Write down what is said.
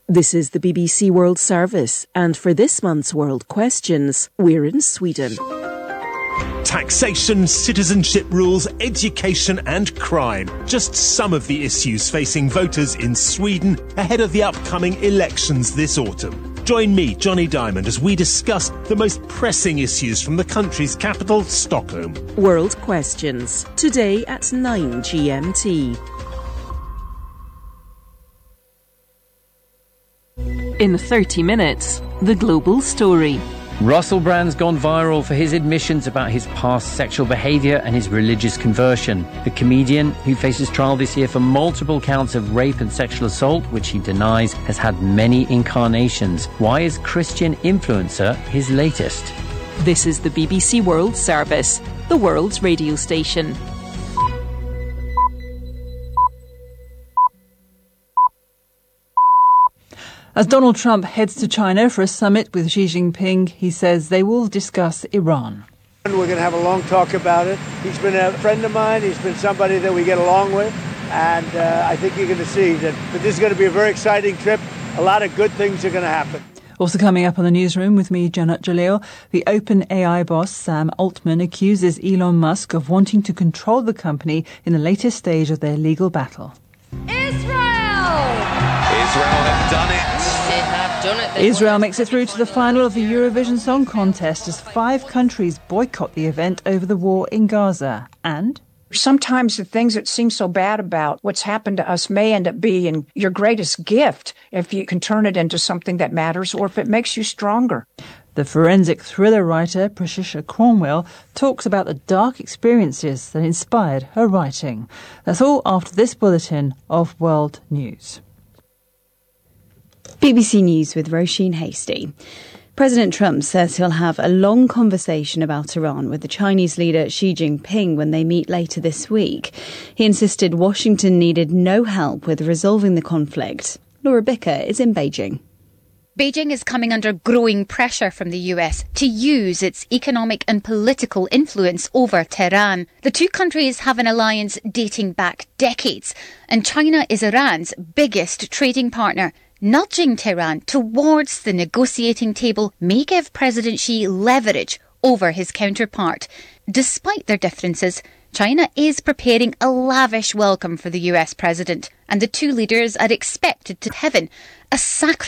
This is the BBC World Service, and for this month's World Questions, we're in Sweden. Taxation, citizenship rules, education and crime. Just some of the issues facing voters in Sweden ahead of the upcoming elections this autumn. Join me, Johnny Diamond, as we discuss the most pressing issues from the country's capital, Stockholm. World Questions, today at 9 GMT. In 30 minutes, the global story. Russell Brand's gone viral for his admissions about his past sexual behaviour and his religious conversion. The comedian, who faces trial this year for multiple counts of rape and sexual assault, which he denies, has had many incarnations. Why is Christian Influencer his latest? This is the BBC World Service, the world's radio station. As Donald Trump heads to China for a summit with Xi Jinping, he says they will discuss Iran. We're going to have a long talk about it. He's been a friend of mine. He's been somebody that we get along with. And I think you're going to see that this is going to be a very exciting trip. A lot of good things are going to happen. Also coming up on the newsroom with me, Janat Jalil, the OpenAI boss Sam Altman accuses Elon Musk of wanting to control the company in the latest stage of their legal battle. Israel have done it. Israel makes it through to the final of the Eurovision Song Contest as 5 countries boycott the event over the war in Gaza. And sometimes the things that seem so bad about what's happened to us may end up being your greatest gift if you can turn it into something that matters or if it makes you stronger. The forensic thriller writer Patricia Cornwell talks about the dark experiences that inspired her writing. That's all after this bulletin of World News. BBC News with Roisin Hasty. President Trump says he'll have a long conversation about Iran with the Chinese leader Xi Jinping when they meet later this week. He insisted Washington needed no help with resolving the conflict. Laura Bicker is in Beijing. Beijing is coming under growing pressure from the US to use its economic and political influence over Tehran. The two countries have an alliance dating back decades, and China is Iran's biggest trading partner. Nudging Tehran towards the negotiating table may give President Xi leverage over his counterpart. Despite their differences, China is preparing a lavish welcome for the US president, and the two leaders are expected to heaven, a sacred